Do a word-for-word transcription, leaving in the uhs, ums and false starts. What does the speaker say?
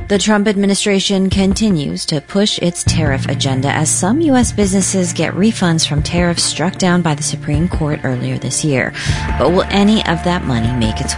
The Trump administration continues to push its tariff agenda as some U S businesses get refunds from tariffs struck down by the Supreme Court earlier this year. But will any of that money make its